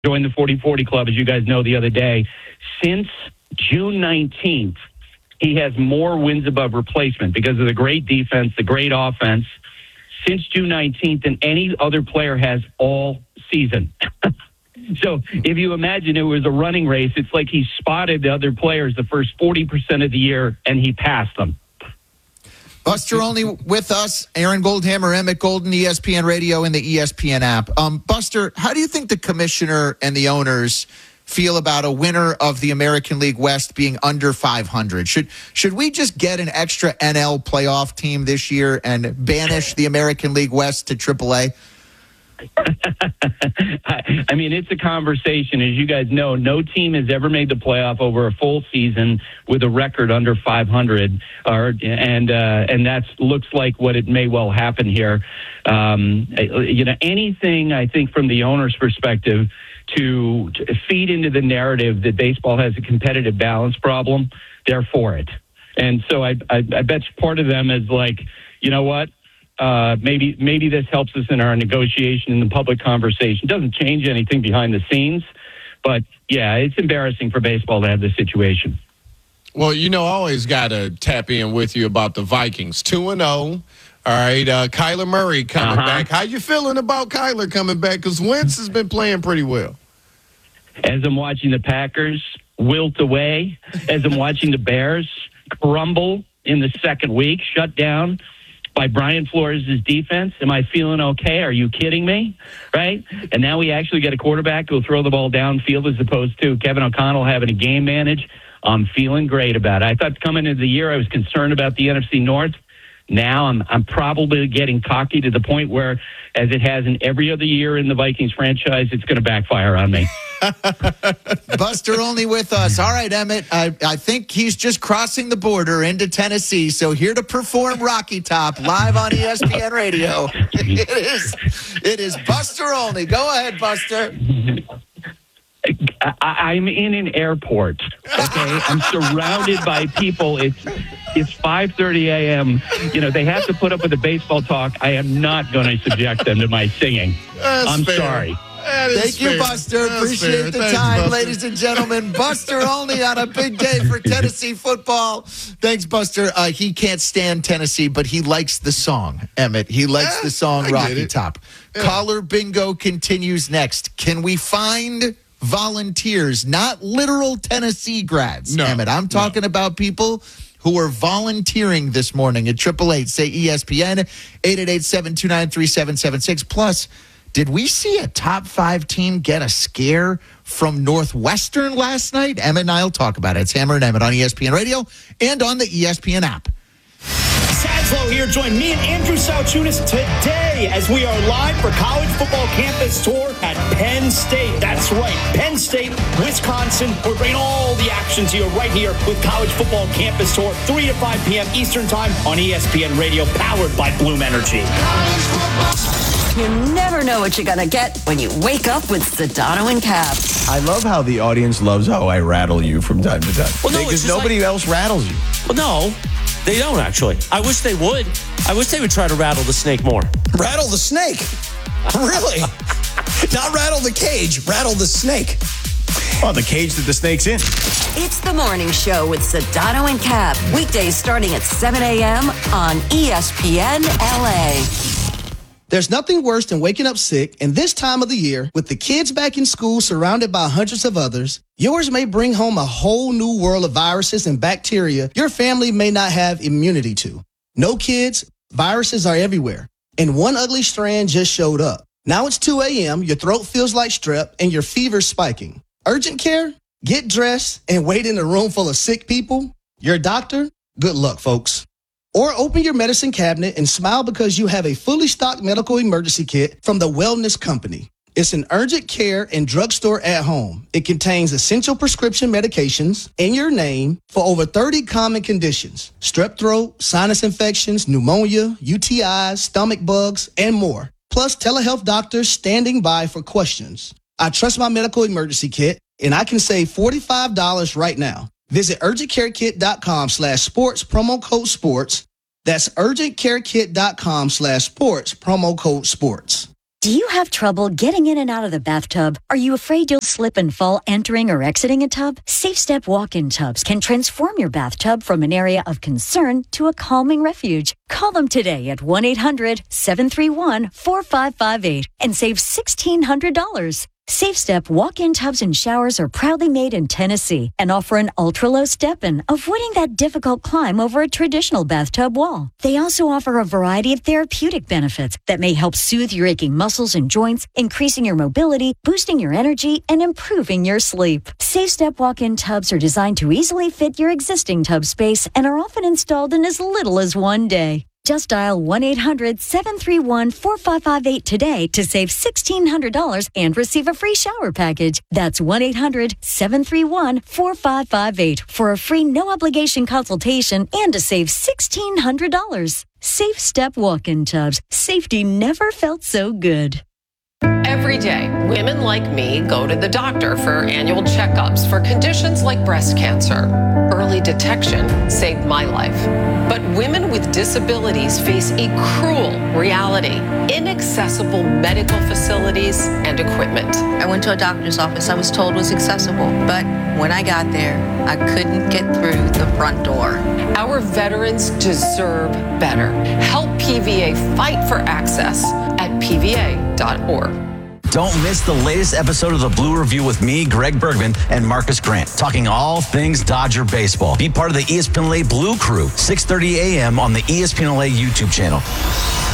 joined the 40-40 club, as you guys know, the other day. Since June 19th, he has more wins above replacement because of the great defense, the great offense, since June 19th than any other player has all season. So if you imagine it was a running race, it's like he spotted the other players the first 40% of the year, and he passed them. Buster Olney with us, Aaron Goldhammer, Emmett Golden, ESPN Radio, and the ESPN app. Buster, how do you think the commissioner and the owners feel about a winner of the American League West being under 500? Should we just get an extra NL playoff team this year and banish the American League West to AAA? I mean, it's a conversation. As you guys know, no team has ever made the playoff over a full season with a record under 500, and that looks like what it may well happen here. Anything I think from the owner's perspective to feed into the narrative that baseball has a competitive balance problem, they're for it. And so I bet part of them is like, you know what? Maybe this helps us in our negotiation in the public conversation. Doesn't change anything behind the scenes, but yeah, it's embarrassing for baseball to have this situation. Well, I always got to tap in with you about the Vikings. 2-0. All right, Kyler Murray coming back. How you feeling about Kyler coming back? Because Wentz has been playing pretty well. As I'm watching the Packers wilt away, as I'm watching the Bears crumble in the second week, shut down by Brian Flores' defense. Am I feeling okay? Are you kidding me? Right? And now we actually get a quarterback who'll throw the ball downfield as opposed to Kevin O'Connell having a game manage. I'm feeling great about it. I thought coming into the year I was concerned about the NFC North. Now I'm probably getting cocky to the point where, as it has in every other year in the Vikings franchise, it's going to backfire on me. Buster Olney with us. All right, Emmett, I think he's just crossing the border into Tennessee, so here to perform Rocky Top live on ESPN Radio. It is Buster Olney. Go ahead, Buster. I'm in an airport, okay? I'm surrounded by people. It's 5:30 a.m. They have to put up with the baseball talk. I am not going to subject them to my singing. I'm sorry. Thank you, Buster. Appreciate the time, ladies and gentlemen. Buster Olney on a big day for Tennessee football. Thanks, Buster. He can't stand Tennessee, but he likes the song, Emmett. He likes the song Rocky Top. Yeah. Caller Bingo continues next. Can we find volunteers, not literal Tennessee grads, Emmett? I'm talking about people who are volunteering this morning at 888, say ESPN, 888-729-3776. Plus, did we see a top 5 team get a scare from Northwestern last night? Emmett and I will talk about it. It's Hammer and Emmett on ESPN Radio and on the ESPN app. Saslow here. Join me and Andrew Salchunas today as we are live for College Football Campus Tour at Penn State. That's right, Penn State, Wisconsin. We're bringing all the action to you right here with College Football Campus Tour, 3 to 5 p.m. Eastern Time on ESPN Radio, powered by Bloom Energy. You never know what you're going to get when you wake up with Sedano and Cap. I love how the audience loves how I rattle you from time to time. Well, no, because nobody else rattles you. Well, no, they don't, actually. I wish they would. I wish they would try to rattle the snake more. Rattle the snake? Really? Not rattle the cage, rattle the snake. Oh, the cage that the snake's in. It's the morning show with Sedano and Cap. Weekdays starting at 7 a.m. on ESPN LA. There's nothing worse than waking up sick, and this time of the year, with the kids back in school surrounded by hundreds of others, yours may bring home a whole new world of viruses and bacteria your family may not have immunity to. No kids, viruses are everywhere, and one ugly strand just showed up. Now it's 2 a.m., your throat feels like strep, and your fever's spiking. Urgent care? Get dressed and wait in a room full of sick people? Your doctor? Good luck, folks. Or open your medicine cabinet and smile because you have a fully stocked medical emergency kit from the Wellness Company. It's an urgent care and drugstore at home. It contains essential prescription medications in your name for over 30 common conditions: strep throat, sinus infections, pneumonia, UTIs, stomach bugs, and more. Plus telehealth doctors standing by for questions. I trust my medical emergency kit, and I can save $45 right now. Visit urgentcarekit.com/sports, promo code sports. That's urgentcarekit.com/sports, promo code sports. Do you have trouble getting in and out of the bathtub? Are you afraid you'll slip and fall entering or exiting a tub? Safe Step walk-in tubs can transform your bathtub from an area of concern to a calming refuge. Call them today at 1-800-731-4558 and save $1,600. Safe Step walk-in tubs and showers are proudly made in Tennessee and offer an ultra-low step-in, avoiding that difficult climb over a traditional bathtub wall. They also offer a variety of therapeutic benefits that may help soothe your aching muscles and joints, increasing your mobility, boosting your energy, and improving your sleep. Safe Step walk-in tubs are designed to easily fit your existing tub space and are often installed in as little as 1 day. Just dial 1-800-731-4558 today to save $1,600 and receive a free shower package. That's 1-800-731-4558 for a free no-obligation consultation and to save $1,600. Safe Step walk-in tubs. Safety never felt so good. Every day, women like me go to the doctor for annual checkups for conditions like breast cancer. Early detection saved my life. But women with disabilities face a cruel reality: inaccessible medical facilities and equipment. I went to a doctor's office I was told was accessible, but when I got there, I couldn't get through the front door. Our veterans deserve better. Help PVA fight for access at PVA.org. Don't miss the latest episode of the Blue Review with me, Greg Bergman, and Marcus Grant, talking all things Dodger baseball. Be part of the ESPN LA Blue Crew, 6:30 a.m. on the ESPN LA YouTube channel.